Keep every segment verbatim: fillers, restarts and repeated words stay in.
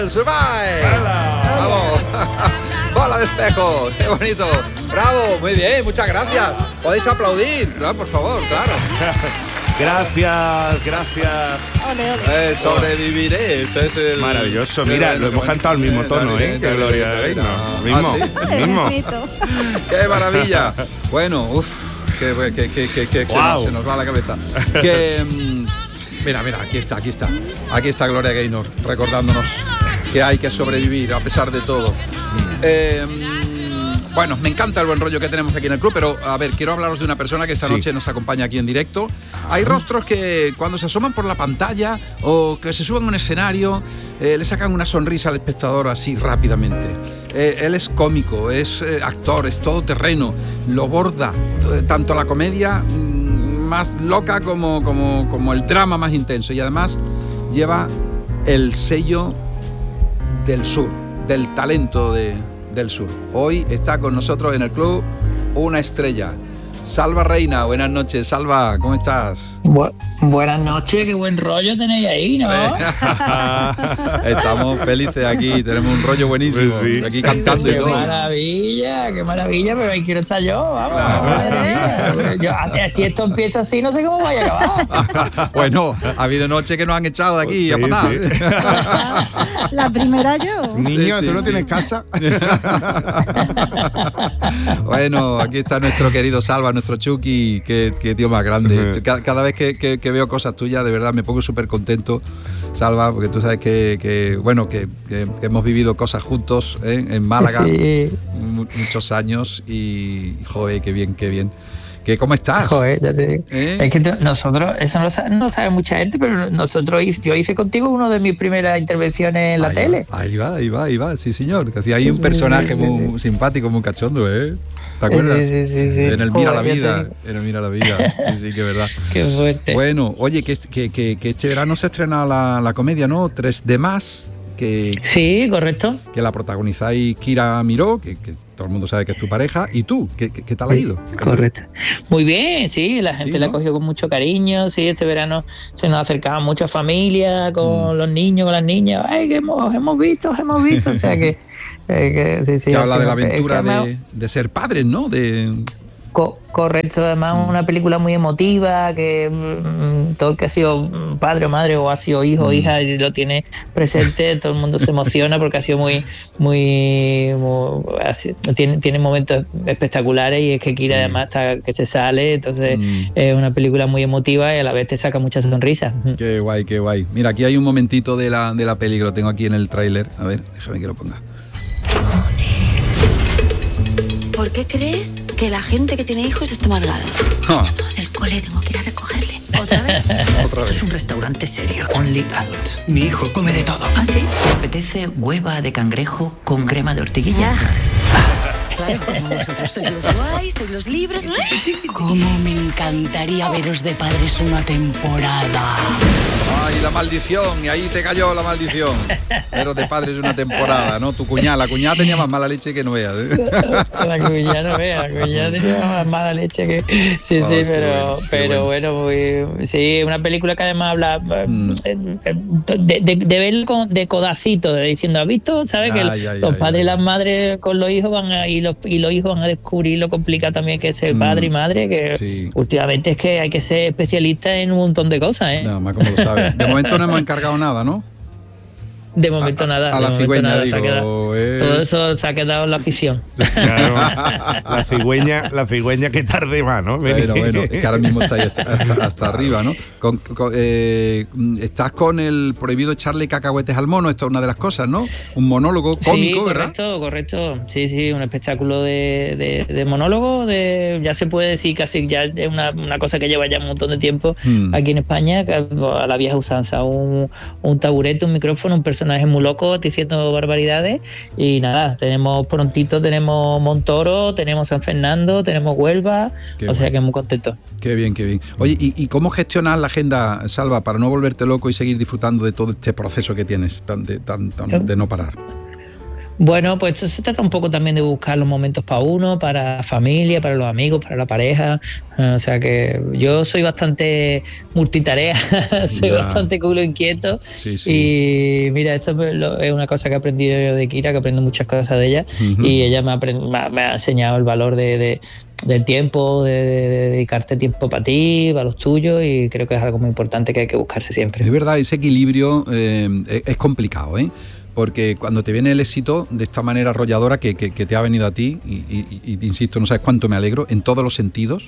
el Survive. Vamos. Bola de espejo, qué bonito. Bravo, muy bien, muchas gracias. Podéis aplaudir, claro, por favor, claro. Gracias, gracias. Ole, ole. Eh, sobreviviré. Este es el... Maravilloso. Mira, lo hemos cantado al mismo tono, ¿eh? Que Gloria Gaynor. Mismo, mismo. Qué maravilla. Bueno, uff, que, que, que, que, que wow. se, nos, se nos va la cabeza. Que, mira, mira, aquí está, aquí está. Aquí está Gloria Gaynor, recordándonos que hay que sobrevivir a pesar de todo. Mm. Eh, Bueno, me encanta el buen rollo que tenemos aquí en el club, pero a ver, quiero hablaros de una persona que esta sí. noche nos acompaña aquí en directo. Hay rostros que cuando se asoman por la pantalla o que se suben a un escenario, eh, le sacan una sonrisa al espectador así rápidamente. Eh, él es cómico, es eh, actor, es todoterreno, lo borda, tanto la comedia mmm, más loca como, como, como el drama más intenso, y además lleva el sello del sur, del talento de... del sur. Hoy está con nosotros en el club una estrella. Salva Reina, buenas noches. Salva, ¿cómo estás? Bu- buenas noches, qué buen rollo tenéis ahí, ¿no? Estamos felices aquí, tenemos un rollo buenísimo. Pues sí. Aquí cantando qué y todo. Qué maravilla, qué maravilla, pero ahí quiero estar yo, vamos. Madre yo, si esto empieza así, no sé cómo vaya a acabar. Bueno, ha habido noches que nos han echado de aquí sí, a patar. Sí. La primera yo. Niño, sí, ¿tú no sí. tienes casa? Bueno, aquí está nuestro querido Salva, nuestro Chucky, que, que tío más grande. Cada, cada vez que, que, que veo cosas tuyas, de verdad me pongo súper contento, Salva, porque tú sabes que, que bueno, que, que, que hemos vivido cosas juntos ¿eh? en Málaga, sí. muchos años, y joder, qué bien, qué bien. ¿Qué, ¿Cómo estás? Joder, ya te digo. ¿Eh? Es que tú, nosotros, eso no lo, sabe, no lo sabe mucha gente, pero nosotros, yo hice contigo una de mis primeras intervenciones en la ahí tele. Va, ahí va, ahí va, ahí va, sí señor. Que hacía ahí un personaje sí, sí, muy, sí. muy simpático, muy cachondo, ¿eh? ¿Te acuerdas? Sí, sí, sí, sí. En el Mira Joder, la Vida, en el Mira la Vida. Sí, sí, que verdad. Qué fuerte. Bueno, oye, que, que, que, que este verano se estrena la, la comedia, ¿no? tres de más. Que, sí, correcto. Que la protagonizáis Kira Miró, que, que todo el mundo sabe que es tu pareja, y tú, ¿qué, qué, qué tal ha ido? Correcto. Muy bien, sí, la gente sí, la ¿no? cogió con mucho cariño, sí, este verano se nos acercaban muchas familias con mm. los niños, con las niñas, ay, que hemos, hemos visto, hemos visto, o sea que, eh, que sí, sí. Que habla de la me, aventura me, de, de ser padres, ¿no? De... Co- correcto, además una película muy emotiva, que mmm, todo el que ha sido padre o madre o ha sido hijo o mm. hija y lo tiene presente, todo el mundo se emociona porque ha sido muy, muy, muy así, tiene, tiene momentos espectaculares, y es que Kira sí. además está que se sale, entonces mm. es una película muy emotiva y a la vez te saca muchas sonrisas. Qué guay, qué guay. Mira, aquí hay un momentito de la, de la peli que lo tengo aquí en el tráiler, a ver, déjame que lo ponga. ¿Por qué crees que la gente que tiene hijos está amargada? Oh. Del cole tengo que ir a recogerle. ¿Otra vez? Otra vez. Es un restaurante serio. Only adults. Mi hijo come de todo. ¿Ah, sí? ¿Te apetece hueva de cangrejo con crema de ortiguillas? Claro, como vosotros sois los guays, sois los libres. Cómo me encantaría veros de padres una temporada. Ay, la maldición, y ahí te cayó la maldición. Veros de padres una temporada, ¿no? Tu cuñada, la cuñada tenía más mala leche que no veas. ¿eh? La cuñada no vea, la cuñada tenía más mala leche que... Sí, oh, sí, pero, bueno, pero bueno, bueno muy, sí, una película que además habla mm. de, de, de ver con, de codacito, de diciendo, ¿has visto? ¿Sabes? Ay, que ay, los ay, padres ay. y las madres con los hijos van a, y los, y los hijos van a descubrir lo complicado también que es ser mm. padre y madre, que sí. últimamente es que hay que ser especialista en un montón de cosas, ¿eh? Nada más como lo sabes. De momento no hemos encargado nada, ¿no? De momento a, nada. A la cigüeña, nada, digo. Quedado, es... Todo eso se ha quedado en la afición. Claro, la cigüeña, la cigüeña que tarde más, ¿no? Bueno, bueno, es que ahora mismo está ahí hasta, hasta, hasta arriba, ¿no? Con, con, eh, estás con el prohibido echarle cacahuetes al mono, esto es una de las cosas, ¿no? Un monólogo cómico, sí, ¿verdad? correcto, correcto. Sí, sí, un espectáculo de, de, de monólogo, de, ya se puede decir casi, ya es una, una cosa que lleva ya un montón de tiempo hmm. aquí en España, a la vieja usanza, un, un taburete, un micrófono, un personaje muy loco diciendo barbaridades, y nada, tenemos prontito, tenemos Montoro, tenemos San Fernando, tenemos Huelva, qué o bueno. sea que muy contento. Qué bien, qué bien. Oye, ¿y, y cómo gestionas la agenda, Salva, para no volverte loco y seguir disfrutando de todo este proceso que tienes tan de, tan, tan, de no parar? Bueno, pues esto se trata un poco también de buscar los momentos para uno, para la familia, para los amigos, para la pareja. O sea que yo soy bastante multitarea, soy ya. bastante culo inquieto. Sí, sí. Y mira, esto es una cosa que he aprendido yo de Kira, que aprendo muchas cosas de ella. Uh-huh. Y ella me ha, aprend- me ha enseñado el valor de, de, del tiempo, de, de, de dedicarte tiempo para ti, para los tuyos. Y creo que es algo muy importante que hay que buscarse siempre. Es verdad, ese equilibrio eh, es, es complicado, ¿eh? Porque cuando te viene el éxito de esta manera arrolladora que, que, que te ha venido a ti, y, y, y insisto, no sabes cuánto me alegro, en todos los sentidos,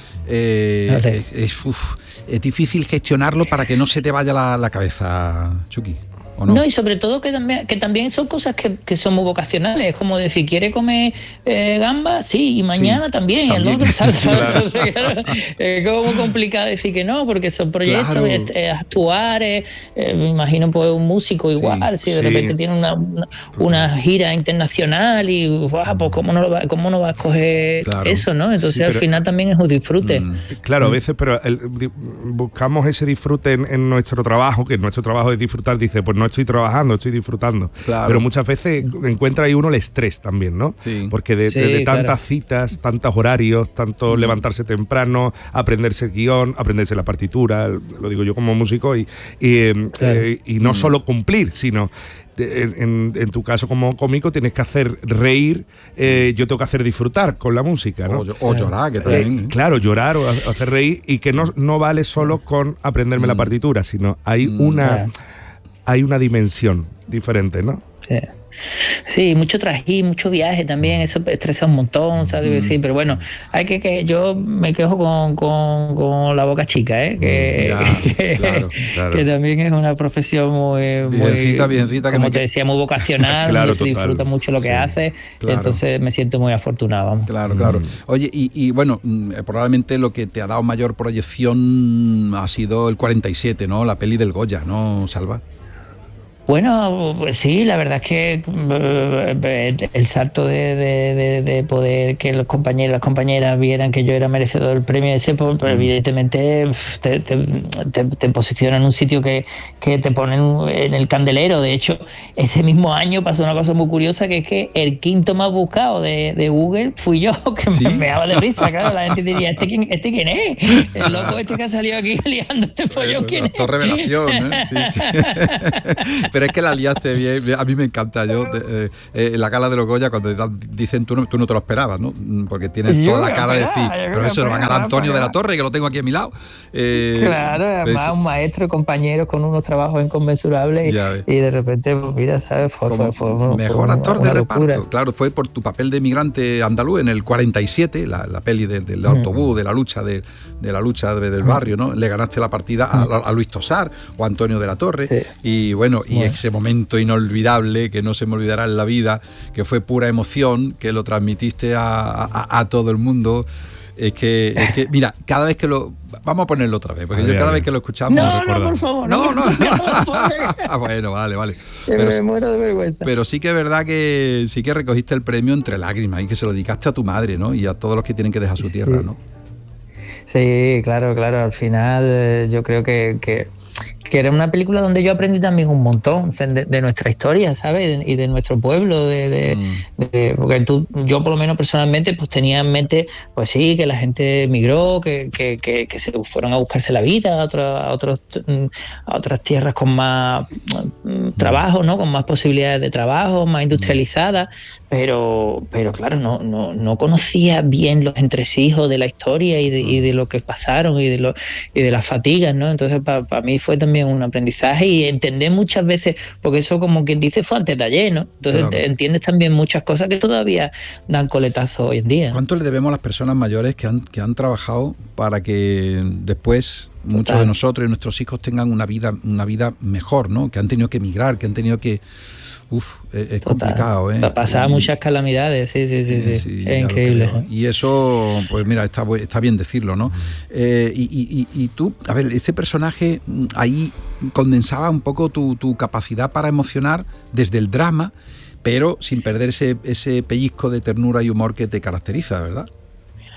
eh, vale. es, es, uf, es difícil gestionarlo para que no se te vaya la, la cabeza, Chucky. No? no, y sobre todo que también, que también son cosas que, que son muy vocacionales. Es como decir, ¿quiere comer eh, gambas? Sí, y mañana sí, también. también. ¿No? ¿Sabes? Claro. Es como muy complicado decir que no, porque son proyectos, claro. es, es actuar, es, eh, me imagino pues un músico igual, sí, si de sí. repente tiene una, una, una gira internacional y wow, pues cómo no, lo va, cómo no va a escoger claro. eso, ¿no? Entonces sí, pero, al final también es un disfrute. Mm, claro, a veces, pero el, buscamos ese disfrute en, en nuestro trabajo, que nuestro trabajo es disfrutar, dice, pues no estoy trabajando, estoy disfrutando. Claro. Pero muchas veces encuentra ahí uno el estrés también, ¿no? Sí. Porque de, sí, de, de tantas claro. citas, tantos horarios, tanto mm. levantarse temprano, aprenderse el guión, aprenderse la partitura, lo digo yo como músico, y, y, claro. eh, y no mm. solo cumplir, sino En, en, en tu caso como cómico tienes que hacer reír, eh, yo tengo que hacer disfrutar con la música, ¿no? O, o llorar, que también. Eh, claro, llorar o hacer reír, y que no, no vale solo con aprenderme mm. la partitura, sino hay mm. una yeah. hay una dimensión diferente, ¿no? Sí. Sí, mucho trajín, mucho viaje también, eso estresa un montón, ¿sabes? Mm. Sí, pero bueno, hay que que yo me quejo con, con, con la boca chica, ¿eh? Que, ya, que, claro, claro. que también es una profesión muy, biencita, muy biencita, como que te me... decía, muy vocacional, claro, se disfruta mucho lo que sí, hace, claro. entonces me siento muy afortunado. Vamos. Claro, claro. Oye, y, y bueno, probablemente lo que te ha dado mayor proyección ha sido el cuarenta y siete, ¿no? La peli del Goya, ¿no, Salva? Bueno, pues sí, la verdad es que eh, el salto de, de, de, de poder que los compañeros, las compañeras vieran que yo era merecedor del premio ese, pues, pues evidentemente te, te, te, te posiciona en un sitio que, que te ponen en el candelero. De hecho, ese mismo año pasó una cosa muy curiosa, que es que el quinto más buscado de, de Google fui yo, que ¿sí? me, me daba de risa, claro. La gente diría, ¿este quién, este quién es? El loco este que ha salido aquí liando este follón, ¿quién es? Revelación, ¿eh? Sí, sí. Pero es que la liaste bien, a mí me encanta. Yo, eh, eh, la gala de los Goya, cuando dicen tú no, tú no te lo esperabas, ¿no? Porque tienes yo toda la cara de decir, pero eso lo van a dar Antonio de la Torre, que lo tengo aquí a mi lado. Eh, claro, además pues, un maestro, compañeros con unos trabajos inconmensurables y, y de repente, pues mira, ¿sabes? Fue, fue, fue, fue, mejor fue actor de reparto. Locura. Claro, fue por tu papel de migrante andaluz en el cuarenta y siete, la, la peli del, del autobús, de la lucha de, de la lucha de, del barrio, ¿no? Le ganaste la partida a, a Luis Tosar o a Antonio de la Torre. Sí. Y bueno, y bueno. ese momento inolvidable que no se me olvidará en la vida, que fue pura emoción, que lo transmitiste a, a, a todo el mundo. Es que, es que, mira, cada vez que lo... Vamos a ponerlo otra vez, porque a yo cada vez que lo escuchamos... No, no, por favor. No, no. no, no. Bueno, vale, vale. Pero, me muero de vergüenza. Pero sí que es verdad que sí que recogiste el premio entre lágrimas y que se lo dedicaste a tu madre, ¿no? Y a todos los que tienen que dejar su tierra, sí. ¿no? Sí, claro, claro. Al final eh, yo creo que... que... que era una película donde yo aprendí también un montón de, de nuestra historia, ¿sabes? Y de nuestro pueblo, de, de, mm. de, porque tú, yo por lo menos personalmente pues tenía en mente, pues sí, que la gente emigró, que, que, que, que se fueron a buscarse la vida a, otro, a, otros, a otras tierras con más mm. trabajo, ¿no? Con más posibilidades de trabajo, más industrializadas, pero, pero claro, no, no, no conocía bien los entresijos de la historia y de, y de lo que pasaron y de, lo, y de las fatigas, ¿no? Entonces para pa mí fue también un aprendizaje y entender muchas veces, porque eso como quien dice fue antes de ayer, ¿no? Entonces claro. entiendes también muchas cosas que todavía dan coletazo hoy en día. ¿Cuánto le debemos a las personas mayores que han, que han trabajado para que después Total. muchos de nosotros y nuestros hijos tengan una vida, una vida mejor, ¿no? Que han tenido que emigrar, que han tenido que... Uf, es, es complicado, ¿eh? Pasaba muchas calamidades, sí, sí, sí, sí. sí es increíble. ¿eh? Y eso, pues mira, está, está bien decirlo, ¿no? Eh, y, y, y tú, a ver, este personaje ahí condensaba un poco tu, tu capacidad para emocionar desde el drama, pero sin perder ese, ese pellizco de ternura y humor que te caracteriza, ¿verdad?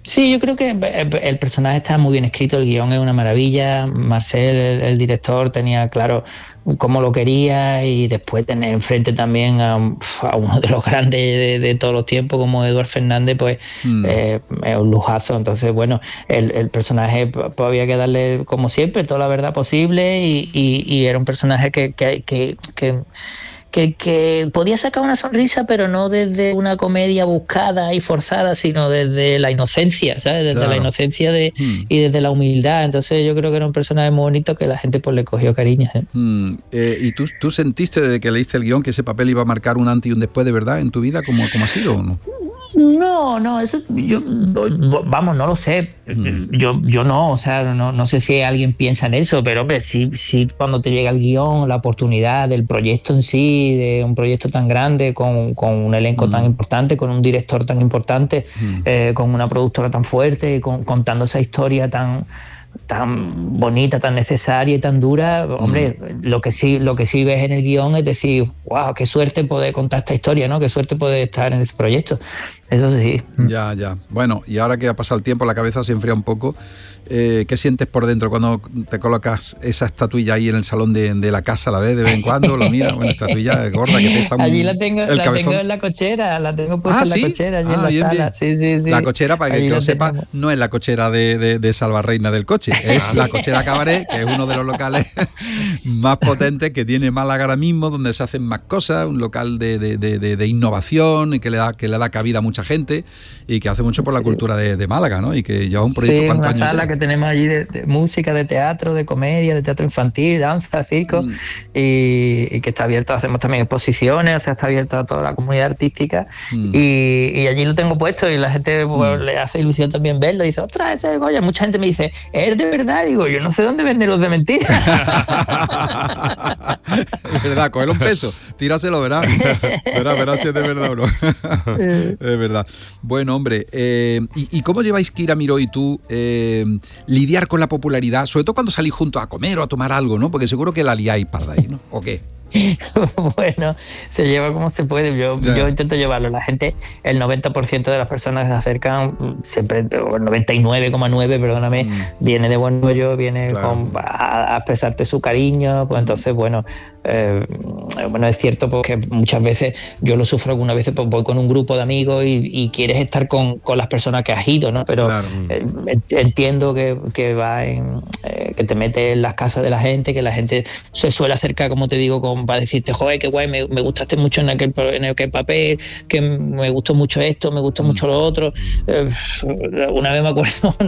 Sí, yo creo que el personaje está muy bien escrito, el guión es una maravilla. Marcel, el, el director, tenía claro cómo lo quería, y después tener enfrente también a, a uno de los grandes de, de todos los tiempos como Eduard Fernández, pues mm. eh, es un lujazo. Entonces, bueno, el, el personaje pues, había que darle, como siempre, toda la verdad posible, y, y, y era un personaje que... que, que, que Que, que podía sacar una sonrisa, pero no desde una comedia buscada y forzada, sino desde la inocencia, ¿sabes? Desde claro. la inocencia de, hmm. y desde la humildad. Entonces yo creo que era un personaje muy bonito que la gente pues le cogió cariño. ¿eh? Hmm. Eh, ¿Y tú, tú sentiste desde que leíste el guión que ese papel iba a marcar un antes y un después de verdad en tu vida? ¿Cómo, cómo ha sido o no? No, no, eso yo, vamos, no lo sé. Mm. Yo, yo no, o sea, no, no sé si alguien piensa en eso, pero hombre, sí, sí, cuando te llega el guión, la oportunidad del proyecto en sí, de un proyecto tan grande, con, con un elenco mm. tan importante, con un director tan importante, mm. eh, con una productora tan fuerte, con, contando esa historia tan tan bonita, tan necesaria y tan dura, hombre, mm. lo que sí lo que sí ves en el guión es decir, wow, qué suerte poder contar esta historia, ¿no? Qué suerte poder estar en este proyecto. Eso sí. Ya, ya. Bueno, y ahora que ha pasado el tiempo, la cabeza se enfría un poco. Eh, ¿Qué sientes por dentro cuando te colocas esa estatuilla ahí en el salón de, de la casa? ¿La ves de vez en cuando? ¿Lo miras? Una estatuilla gorda que pesa un... Allí la tengo, el la cabezón. tengo en la cochera, la tengo puesta ah, en la ¿sí? cochera, allí ah, en la bien, sala. Bien. Sí, sí, sí. La cochera, para que, que lo sepa, tenemos. No es la cochera de, de, de Salvarreina del coche, es la cochera Cabaret, que es uno de los locales más potentes que tiene Málaga ahora mismo, donde se hacen más cosas, un local de, de, de, de, de innovación y que le da que le da cabida a mucha gente y que hace mucho por la cultura de, de Málaga, ¿no? Y que lleva un proyecto. Sí, ¿cuántos una años sala lleva? Que tenemos allí de, de música, de teatro, de comedia, de teatro infantil, danza, circo, mm. y, y que está abierta, hacemos también exposiciones, o sea, está abierta a toda la comunidad artística, mm. y, y allí lo tengo puesto y la gente pues, mm. le hace ilusión también verlo, y dice, ostras, ese es Goya. Mucha gente me dice, ¿es de verdad? Digo, yo no sé dónde venden los de mentira. Es verdad, cógelo un peso, tíraselo, verás, verás, verás si es de verdad o no. Es verdad. Bueno, hombre, eh, ¿y, ¿y cómo lleváis, Kira Miró y tú, eh, lidiar con la popularidad, sobre todo cuando salís juntos a comer o a tomar algo, ¿no? Porque seguro que la liáis para ahí, ¿no? ¿O qué? Bueno, se lleva como se puede. Yo, yeah. yo intento llevarlo. La gente, el noventa por ciento de las personas que se acercan, siempre, o el noventa y nueve coma nueve, perdóname, mm. viene de buen rollo, viene claro. con, a, a expresarte su cariño. Pues entonces, bueno, eh, bueno, es cierto porque muchas veces yo lo sufro algunas veces, pues voy con un grupo de amigos y, y quieres estar con, con las personas que has ido, ¿no? Pero claro. eh, entiendo que, que va en, eh, que te metes en las casas de la gente, que la gente se suele acercar, como te digo, con para decirte, joder, qué guay, me, me gustaste mucho en aquel, en aquel papel, que me gustó mucho esto, me gustó mm. mucho lo otro. Eh, una vez me acuerdo